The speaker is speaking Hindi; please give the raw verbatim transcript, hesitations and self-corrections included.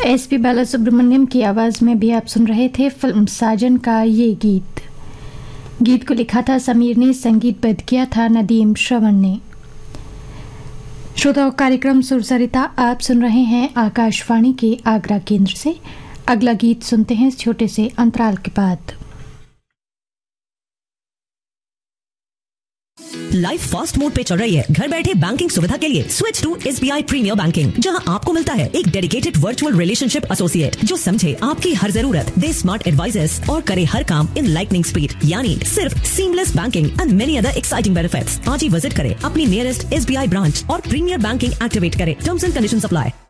एस पी बालासुब्रमण्यम की आवाज में भी आप सुन रहे थे फिल्म साजन का ये गीत। गीत को लिखा था समीर ने, संगीतबद्ध किया था नदीम श्रवण ने। श्रोताओं, कार्यक्रम सुरसरिता आप सुन रहे हैं आकाशवाणी के आगरा केंद्र से। अगला गीत सुनते हैं इस छोटे से अंतराल के बाद। लाइफ फास्ट मोड पे चल रही है। घर बैठे बैंकिंग सुविधा के लिए switch to S B I premiere banking, जहां आपको मिलता है एक डेडिकेटेड वर्चुअल रिलेशनशिप एसोसिएट जो समझे आपकी हर जरूरत, दे स्मार्ट एडवाइजेस और करे हर काम इन लाइटनिंग स्पीड, यानी सिर्फ seamless banking and many other exciting benefits. आज ही विजिट करें अपनी nearest S B I branch और प्रीमियर बैंकिंग एक्टिवेट करें। Terms and conditions apply.